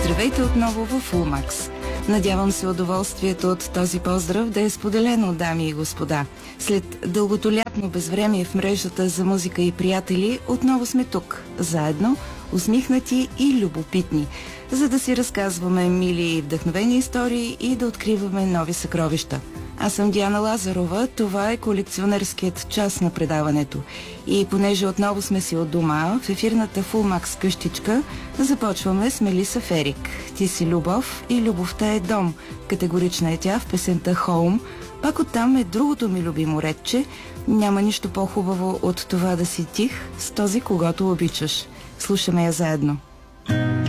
Здравейте отново в Улмакс. Надявам се удоволствието от този поздрав да е споделено, дами и господа. След дългото лятно безвремие в мрежата за музика и приятели, отново сме тук, заедно, усмихнати и любопитни, за да си разказваме мили и вдъхновени истории и да откриваме нови съкровища. Аз съм Диана Лазарова, това е колекционерският час на предаването. И понеже отново сме си от дома, в ефирната Фулмакс къщичка, започваме с Мелиса Ферик. Ти си любов и любовта е дом. Категорична е тя в песента Home. Пак оттам е другото ми любимо редче. Няма нищо по-хубаво от това да си тих с този, когато обичаш. Слушаме я заедно.